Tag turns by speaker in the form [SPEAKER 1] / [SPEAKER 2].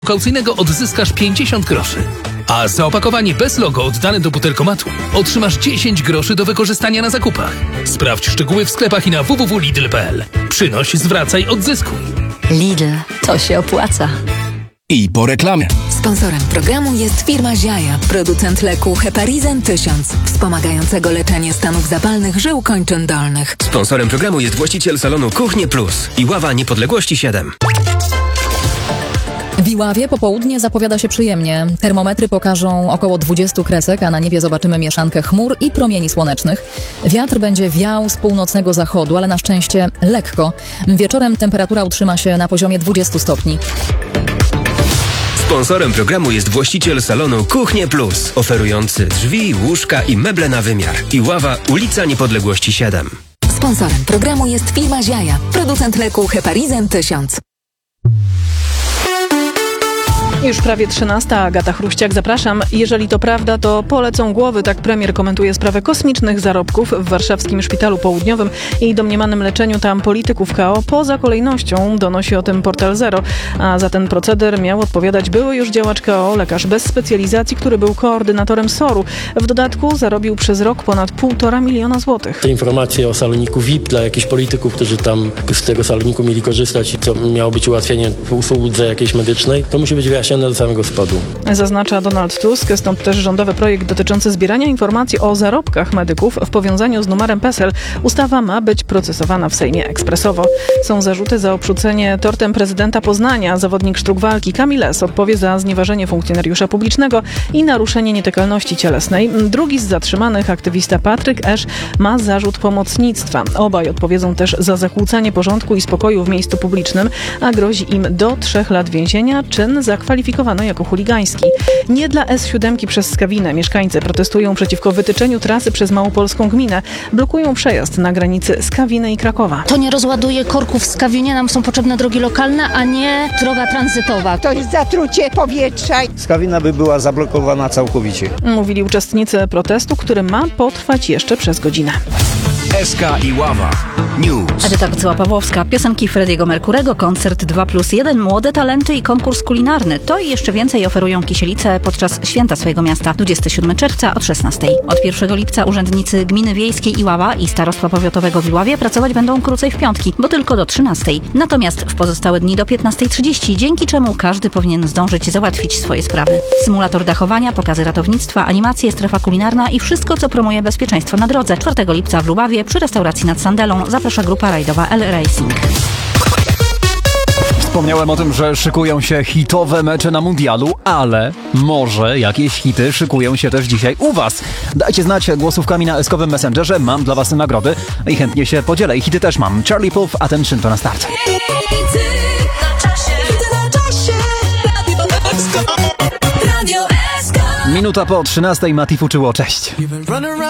[SPEAKER 1] kaucyjnego odzyskasz 50 groszy. A za opakowanie bez logo oddane do butelkomatu otrzymasz 10 groszy do wykorzystania na zakupach. Sprawdź szczegóły w sklepach i na www.lidl.pl. Przynoś, zwracaj, odzyskuj.
[SPEAKER 2] Lidl, to się opłaca.
[SPEAKER 3] I po reklamie.
[SPEAKER 2] Sponsorem programu jest firma Ziaja, producent leku Heparizan 1000, wspomagającego leczenie stanów zapalnych żył kończyn dolnych.
[SPEAKER 4] Sponsorem programu jest właściciel salonu Kuchnie Plus i Ława Niepodległości 7.
[SPEAKER 5] W Iławie popołudnie zapowiada się przyjemnie. Termometry pokażą około 20 kresek, a na niebie zobaczymy mieszankę chmur i promieni słonecznych. Wiatr będzie wiał z północnego zachodu, ale na szczęście lekko. Wieczorem temperatura utrzyma się na poziomie 20 stopni.
[SPEAKER 4] Sponsorem programu jest właściciel salonu Kuchnie Plus, oferujący drzwi, łóżka i meble na wymiar. Iława, ulica Niepodległości 7.
[SPEAKER 2] Sponsorem programu jest firma Ziaja, producent leku Heparizan 1000.
[SPEAKER 6] Już prawie 13. Agata Chruściak, zapraszam. Jeżeli to prawda, to polecą głowy. Tak premier komentuje sprawę kosmicznych zarobków w warszawskim Szpitalu Południowym i domniemanym leczeniu tam polityków KO poza kolejnością. Donosi o tym Portal Zero. A za ten proceder miał odpowiadać były już działacz KO, lekarz bez specjalizacji, który był koordynatorem SOR-u. W dodatku zarobił przez rok ponad 1,5 miliona złotych.
[SPEAKER 7] Te informacje o saloniku VIP dla jakichś polityków, którzy tam z tego saloniku mieli korzystać i to miało być ułatwienie w usłudze jakiejś medycznej, to musi być wyjaśnione do samego spodu.
[SPEAKER 6] Zaznacza Donald Tusk, stąd też rządowy projekt dotyczący zbierania informacji o zarobkach medyków w powiązaniu z numerem PESEL. Ustawa ma być procesowana w Sejmie ekspresowo. Są zarzuty za obrzucenie tortem prezydenta Poznania. Zawodnik sztuk walki Kamil S. odpowie za znieważenie funkcjonariusza publicznego i naruszenie nietykalności cielesnej. Drugi z zatrzymanych, aktywista Patryk Esz, ma zarzut pomocnictwa. Obaj odpowiedzą też za zakłócanie porządku i spokoju w miejscu publicznym, a grozi im do 3 lat więzienia. Czyn zakwalifikowano jako chuligański. Nie dla S7 przez Skawinę. Mieszkańcy protestują przeciwko wytyczeniu trasy przez małopolską gminę. Blokują przejazd na granicy Skawiny i Krakowa.
[SPEAKER 8] To nie rozładuje korków w Skawinie, nam są potrzebne drogi lokalne, a nie droga tranzytowa.
[SPEAKER 9] To jest zatrucie powietrza.
[SPEAKER 10] Skawina by była zablokowana całkowicie.
[SPEAKER 6] Mówili uczestnicy protestu, który ma potrwać jeszcze przez godzinę.
[SPEAKER 3] SK i Ława News.
[SPEAKER 11] Edyta Kocyła-Pawłowska, piosenki Frediego Merkurego, koncert 2+1, młode talenty i konkurs kulinarny. To i jeszcze więcej oferują Kisielice podczas święta swojego miasta 27 czerwca od 16. Od 1 lipca urzędnicy Gminy Wiejskiej Iława i Starostwa Powiatowego w Iławie pracować będą krócej w piątki, bo tylko do 13. Natomiast w pozostałe dni do 15:30, dzięki czemu każdy powinien zdążyć załatwić swoje sprawy. Symulator dachowania, pokazy ratownictwa, animacje, strefa kulinarna i wszystko, co promuje bezpieczeństwo na drodze. 4 lipca w Lubawie przy restauracji nad Sandelą zaprasza grupa rajdowa L Racing.
[SPEAKER 12] Wspomniałem o tym, że szykują się hitowe mecze na mundialu, ale może jakieś hity szykują się też dzisiaj u Was. Dajcie znać głosówkami na eskowym Messengerze, mam dla Was nagrody i chętnie się podzielę. I hity też mam. Charlie Puth, Attention to na start. Minuta po 13, Mati Fuczyło, cześć.